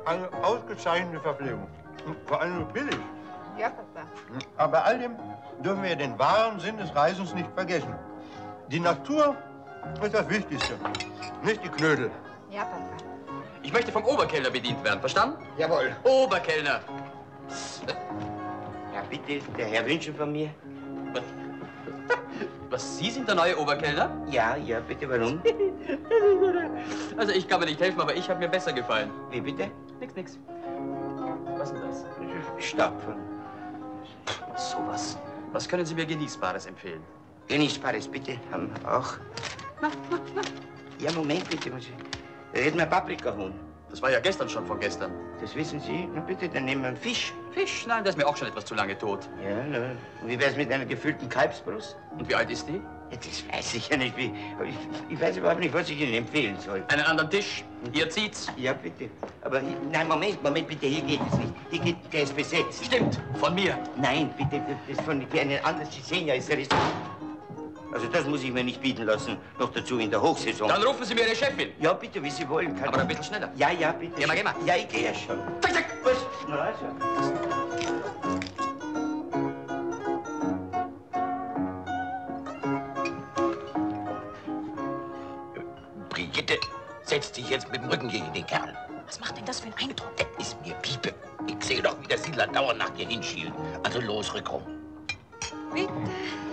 eine ausgezeichnete Verpflegung. Und vor allem billig. Ja, Papa. Aber bei all dem dürfen wir den wahren Sinn des Reisens nicht vergessen. Die Natur ist das Wichtigste, nicht die Knödel. Ja, Papa. Ich möchte vom Oberkellner bedient werden, verstanden? Jawohl. Oberkellner. Ja, bitte, der Herr wünschen von mir. Was, Sie sind der neue Oberkellner? Ja, bitte, warum? Also ich kann mir nicht helfen, aber ich habe mir besser gefallen. Wie bitte? Nix. Was ist denn das? Stapfen. Sowas. Was können Sie mir Genießbares empfehlen? Genießbares, bitte, haben wir auch. Ja, Moment, bitte. Reden wir Paprikahuhn. Das war ja gestern schon von gestern. Das wissen Sie? Na bitte, dann nehmen wir einen Fisch. Fisch? Nein, der ist mir auch schon etwas zu lange tot. Ja, na. Und wie wär's mit einer gefüllten Kalbsbrust? Und wie alt ist die? Ja, das weiß ich ja nicht. Ich weiß überhaupt nicht, was ich Ihnen empfehlen soll. Einen anderen Tisch? Ihr zieht's? Ja, bitte. Aber nein, Moment, bitte, hier geht es nicht. Der ist besetzt. Stimmt, von mir. Nein, bitte, das von einen anderen. Sie sehen ja, ist er ist. Also das muss ich mir nicht bieten lassen, noch dazu in der Hochsaison. Dann rufen Sie mir Ihre Chefin. Ja, bitte, wie Sie wollen. Aber ein bisschen schneller. Ja, bitte. Geh mal. Ja, ich gehe ja schon. Zack, zack. Was? Na also. Brigitte, setz dich jetzt mit dem Rücken gegen den Kerl. Was macht denn das für einen Eindruck? Das ist mir Piepe. Ich sehe doch, wie der Siedler dauernd nach dir hinschielt. Also los, rück rum. Bitte.